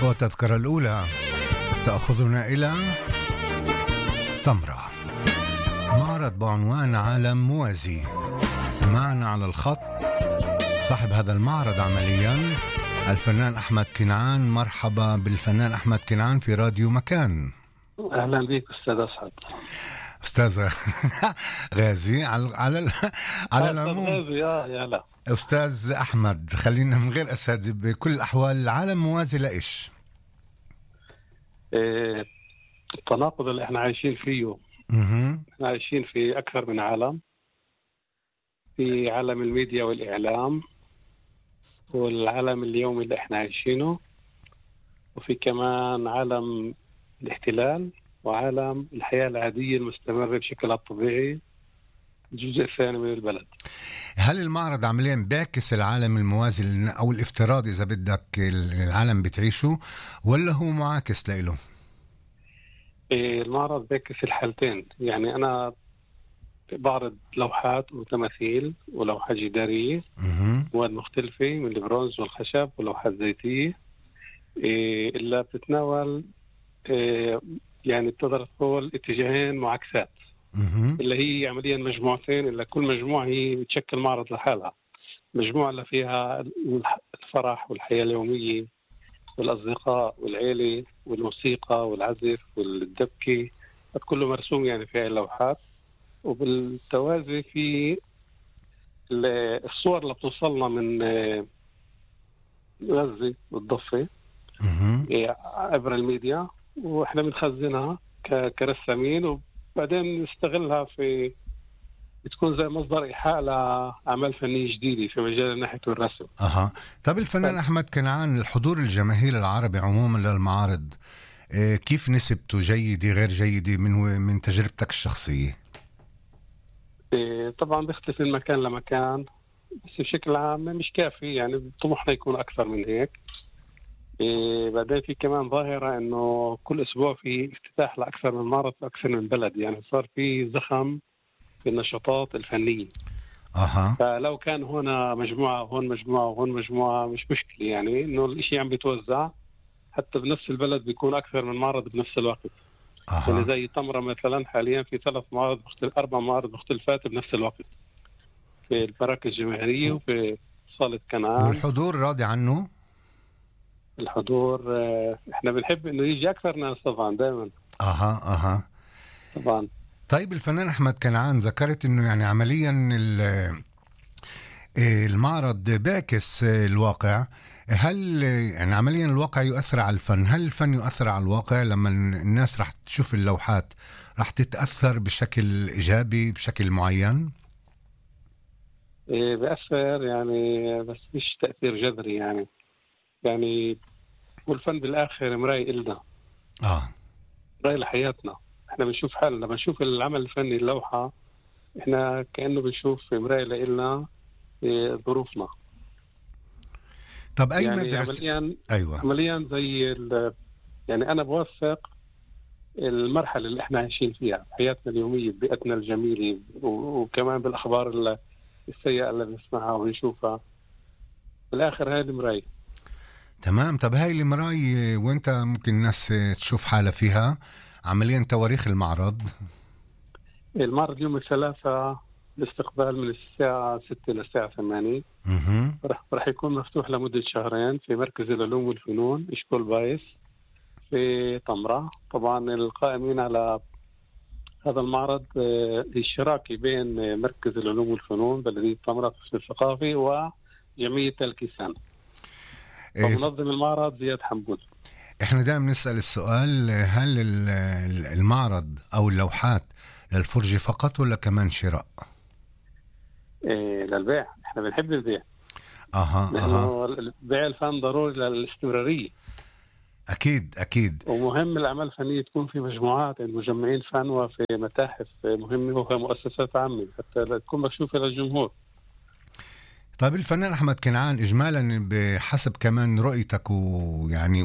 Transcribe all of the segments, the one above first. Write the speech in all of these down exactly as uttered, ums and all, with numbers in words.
والتذكرة الأولى تأخذنا إلى تمرة، معرض بعنوان عالم موازي. معنا على الخط صاحب هذا المعرض عمليا الفنان أحمد كنعان. مرحبا بالفنان أحمد كنعان في راديو مكان. أهلا بك أستاذ أسعد. أستاذ غازي على على على العموم. غازي آه يا لا أستاذ أحمد، خلينا من غير أساتذة. بكل الأحوال العالم موازي لإيش؟ إيه التناقض اللي احنا عايشين فيه. اها احنا عايشين في أكثر من عالم، في عالم الميديا والإعلام والعالم اليومي اللي احنا عايشينه، وفي كمان عالم الاحتلال وعالم الحياة العادية المستمرة بشكلها الطبيعي، الجزء الثاني من البلد. هل المعرض عمليا بيعكس العالم الموازي أو الافتراضي إذا بدك العالم بتعيشه، ولا هو معاكس له؟ إيه المعرض بيعكس الحالتين. يعني أنا بعرض لوحات وتماثيل ولوحات جدارية مواد مختلفة من البرونز والخشب ولوحات زيتية، إيه اللي بتتناول إيه يعني بتقدر تقول اتجاهين معاكسات، اللي هي عمليا مجموعتين، اللي كل مجموعة هي بتشكل معرض لحالها. مجموعة اللي فيها الفرح والحياة اليومية والأصدقاء والعيلة والموسيقى والعزف والدبكة، كله مرسوم يعني في هاي اللوحات. وبالتوازي في الصور اللي بتوصلنا من غزة والضفة عبر الميديا، واحنا بنخزنها كرسامين، وبعدين نستغلها في بتكون زي مصدر إيحاء لأعمال فنية جديدة في مجال ناحية الرسم. أها طب الفنان ف... أحمد كنعان، الحضور الجماهيري العربي عموما للمعارض إيه كيف نسبته؟ جيدة غير جيدة من من تجربتك الشخصية؟ إيه طبعا بيختلف من مكان لمكان، بس بشكل عام مش كافي، يعني طموحنا يكون أكثر من هيك. إيه بعدين في كمان ظاهرة إنه كل أسبوع في افتتاح لأكثر من معرض في أكثر من بلد، يعني صار في زخم في النشاطات الفنية. أها فلو كان هنا مجموعة وهون مجموعة وهون مجموعة مش مشكلة، يعني إنه الإشي عم بيتوزع حتى بنفس البلد، بيكون أكثر من معرض بنفس الوقت. أها. يعني زي تمرة مثلا حاليا في ثلاث معارض مختلف أربع معارض مختلفات بنفس الوقت في المراكز الجماهيرية وفي صالة كنعان. والحضور راضي عنه؟ الحضور احنا بنحب انه يجي اكثر ناس طبعا دائما. اها اها طبعا. طيب الفنان احمد كنعان، ذكرت انه يعني عمليا المعرض بيعكس الواقع. هل يعني عمليا الواقع يؤثر على الفن؟ هل الفن يؤثر على الواقع؟ لما الناس راح تشوف اللوحات راح تتأثر بشكل إيجابي بشكل معين؟ إيه بيأثر يعني، بس مش تأثير جذري يعني. يعني والفن بالآخر مراية إلنا، آه مراية لحياتنا. احنا بنشوف حالنا لما نشوف العمل الفني اللوحة، احنا كأنه بنشوف مراية لإلنا ظروفنا. طب أي يعني مدرسة؟ عمليا أيوة عمليا زي يعني أنا بوثق المرحلة اللي احنا عايشين فيها، حياتنا اليومية، بيئتنا الجميلة، وكمان بالأخبار السيئة اللي بنسمعها ونشوفها. بالآخر هاي المراية. تمام. طب هاي المراية وانت ممكن الناس تشوف حالة فيها عمليا تواريخ المعرض؟ المعرض يوم الثلاثاء الاستقبال من الساعة ستة للساعة ثمانية. رح, رح يكون مفتوح لمدة شهرين في مركز العلوم والفنون إشكول بايس في تمرة. طبعا القائمين على هذا المعرض الشراكة بين مركز العلوم والفنون بلدية تمرة الثقافي وجمعية الكيسان. ومنظم المعرض زياد حنبل. احنا دائما نسأل السؤال، هل المعرض او اللوحات للفرجة فقط ولا كمان شراء؟ إيه للبيع، احنا بنحب البيع. اها لانه بيع الفن ضروري للاستمرارية. اكيد اكيد. ومهم الاعمال الفنية تكون في مجموعات المجمعين فن وفي متاحف مهمة وفي مؤسسات عامة حتى تكون مكشوفة للجمهور. طيب الفنان أحمد كنعان، إجمالا بحسب كمان رؤيتك ويعني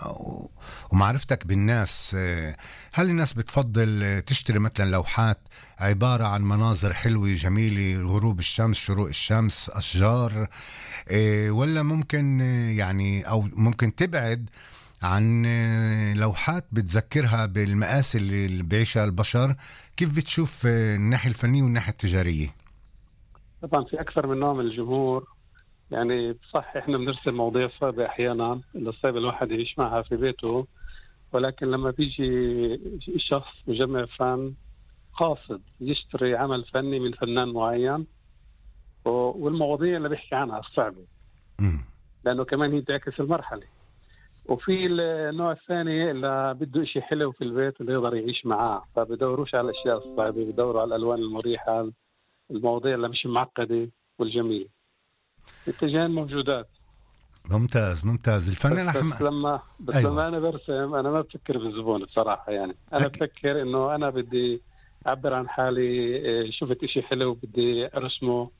ومعرفتك بالناس، هل الناس بتفضل تشتري مثلا لوحات عبارة عن مناظر حلوة جميلة، غروب الشمس، شروق الشمس، أشجار، ولا ممكن يعني أو ممكن تبعد عن لوحات بتذكرها بالمآسي اللي بيعيشها البشر. كيف بتشوف الناحية الفنية والناحية التجارية؟ طبعا في أكثر من نوع من الجمهور. يعني صح إحنا بنرسل مواضيع صعبة أحيانا اللي صعب الواحد يعيش معها في بيته، ولكن لما بيجي شخص مجمع فن قاصد يشتري عمل فني من فنان معين والمواضيع اللي بيحكي عنها الصعبة، لأنه كمان هي تعكس المرحلة. وفي النوع الثاني اللي بده إشي حلو في البيت اللي يقدر يعيش معاه، فبدوروش على الأشياء الصعبة، بدوروا على الألوان المريحة، المواضيع اللي مش معقدة والجميلة. اتجاهين موجودات. ممتاز ممتاز. الفنان أحمد بس لما بس أيوة. لما أنا برسم أنا ما بفكر بالزبون بصراحة. يعني أنا أك... بفكر إنه أنا بدي أعبر عن حالي، شفت إشي حلو بدي أرسمه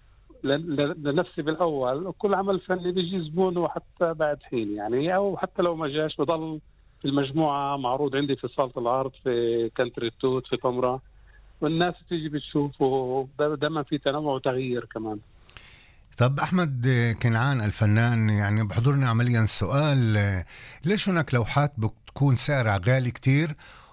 لنفسي بالأول. وكل عمل فني بيجي زبونه حتى بعد حين، يعني أو حتى لو ما جاش بضل في المجموعة معروض عندي في صالة العرض في كنتري التوت في طمرة، والناس تيجي بتشوفه. دائما في تنوع وتغيير كمان. طب أحمد كنعان الفنان، يعني بحضرني عمليا سؤال، ليش هناك لوحات بتكون سعرها غالي كتير،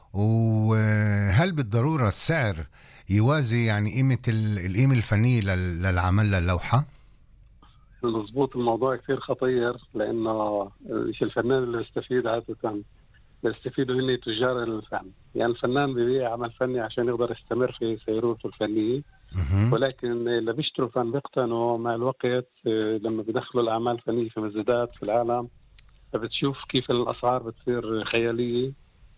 وهل بالضرورة السعر يوازي يعني قيمة القيمة الفنية للعمل للوحة؟ مظبوط. الموضوع كثير خطير، لأنه الفنان اللي يستفيد عادة يستفيدوا هن تجار الفن. يعني الفنان بيبيع عمل فني عشان يقدر يستمر في سيرته الفنية، ولكن اللي بيشتروا فن بيقتنوا مع الوقت. لما بيدخلوا الأعمال الفنية في مزيدات في العالم، فبتشوف كيف الأسعار بتصير خيالية.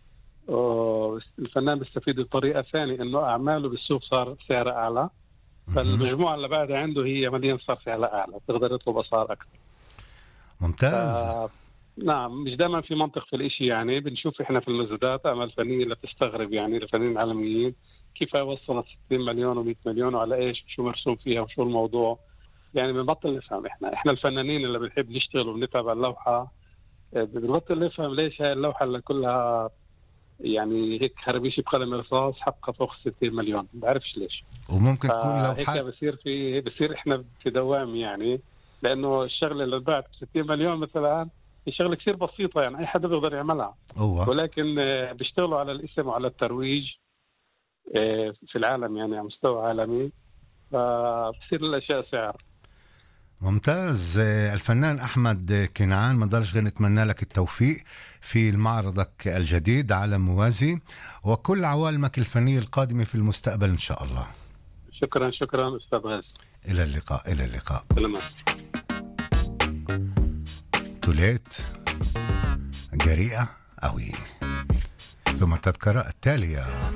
الفنان بيستفيد بطريقة ثانية، إنه أعماله بالسوق صار سعرها أعلى، فالمجموعة اللي بعدها عنده هي مليون صار سعرها أعلى، تقدر يطلب أسعار أكثر. ممتاز. ف... نعم، مش دائما في منطق في الإشي. يعني بنشوف إحنا في المزيدات أعمال فنية اللي تستغرب، يعني الفنانين العالميين كيف وصلت ستين مليون ومئة مليون، وعلى إيش وشو مرسوم فيها وشو الموضوع. يعني بنبطل نفهم. إحنا إحنا الفنانين اللي بنحب نشتغل وبنتعب على اللوحة، بنبطل نفهم ليش هاي اللوحة اللي كلها يعني هيك خربيش بقلم رصاص حقها فوق ستين مليون، ما بعرفش ليش. وممكن تكون لوحات هيك بصير في بصير إحنا في دوام، يعني لأنه الشغلة اللي باعت ستين مليون مثلا هي شغلة كثير بسيطة، يعني أي حدا بيقدر يعملها. أوه. ولكن بيشتغلوا على الاسم وعلى الترويج في العالم، يعني على مستوى عالمي، فبصير الأشياء سعر. ممتاز. الفنان أحمد كنعان، ما ضلش غير نتمنى لك التوفيق في معرضك الجديد عالم موازي، وكل عوالمك الفنية القادمة في المستقبل إن شاء الله. شكرا شكرا أستاذ غاز. إلى اللقاء. إلى اللقاء. سلامات. توليت جريئة أوي، ثم التذكرة التالية.